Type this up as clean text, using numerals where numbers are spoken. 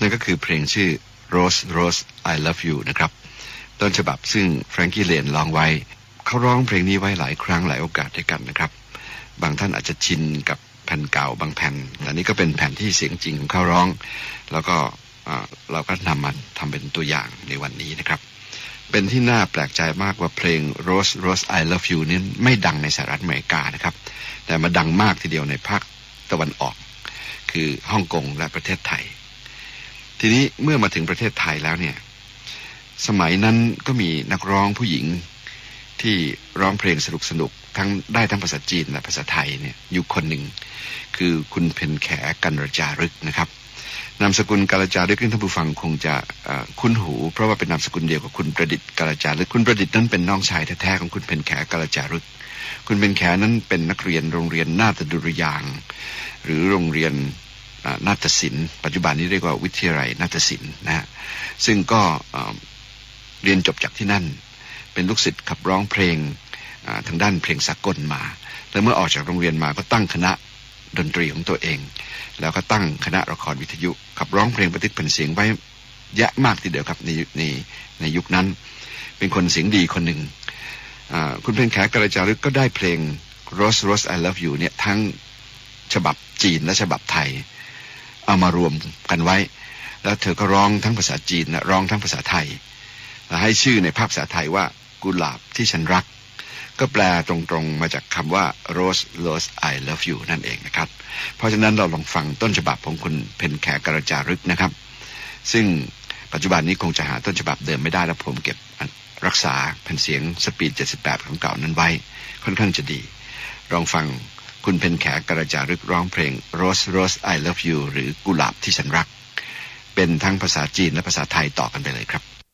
นั่นก็คือเพลงชื่อ Rose Rose I Love You นะครับต้นฉบับซึ่งแฟรงกี้เลนร้องไว้เขาร้องเพลงนี้ไว้หลายครั้งหลายโอกาสด้วยกันนะครับบางท่านอาจจะชินกับแผ่นเก่าบางแผ่นอันนี้ก็เป็นแผ่นที่เสียงจริงของเขาร้องแล้วก็เราก็นำมาทำเป็นตัวอย่างในวันนี้นะครับเป็นที่น่าแปลกใจมากว่าเพลง Rose Rose I Love You นี้ไม่ดังในสหรัฐอเมริกานะครับแต่มาดังมากทีเดียวในภาคตะวันออกคือฮ่องกงและประเทศไทยทีนี้เมื่อมาถึงประเทศไทยแล้วเนี่ยสมัยนั้นก็มีนักร้องผู้หญิงที่ร้องเพลงสนุกทั้งได้ทั้งภาษาจีนและภาษาไทยเนี่ยอยู่คนหนึ่งคือคุณเพ็ญแขกัลจารึกนะครับนามสกุลกัลจารึกท่านผู้ฟังคงจะคุ้นหูเพราะว่าเป็นนามสกุลเดียวกับคุณประดิษฐ์กัลจารึกคุณประดิษฐ์นั้นเป็นน้องชายแท้ๆของคุณเพ็ญแขกัลจารึกคุณเพ็ญแขนั้นเป็นนักเรียนโรงเรียนนาฏดุริยางค์หรือโรงเรียนนาฏศิลป์ปัจจุบันนี้เรียกว่าวิทยาลัยนาฏศิลป์นะฮะซึ่งก็เรียนจบจากที่นั่นเป็นลูกศิษย์ขับร้องเพลงทางด้านเพลงสากลมาแล้วเมื่อออกจากโรงเรียนมาก็ตั้งคณะดนตรีของตัวเองแล้วก็ตั้งคณะละครวิทยุขับร้องเพลงประดิษฐ์แผ่นเสียงไว้เยอะมากทีเดียวครับในยุคนั้นเป็นคนเสียงดีคนหนึ่งคุณเพ็ญแขกัลจารึกก็ได้เพลง Rose Rose I Love You เนี่ยทั้งฉบับจีนและฉบับไทยเอามารวมกันไว้แล้วเธอก็ร้องทั้งภาษาจีนและร้องทั้งภาษาไทยให้ชื่อในภาคภาษาไทยว่ากุหลาบที่ฉันรักก็แปลตรงๆมาจากคำว่า Rose Rose I Love You นั่นเองนะครับเพราะฉะนั้นเราลองฟังต้นฉบับของคุณเพ็ญแขกัลจารึกนะครับซึ่งปัจจุบันนี้คงจะหาต้นฉบับเดิมไม่ได้แล้วผมเก็บรักษาแผ่นเสียงสปีด78ของเก่านั้นไว้ค่อนข้างจะดีลองฟังคุณเพ็ญแขกัลจารึกร้องเพลง Rose Rose I Love You หรือกุหลาบที่ฉันรักเป็นทั้งภาษาจีนและภาษาไทยต่อกันไปเลยครับ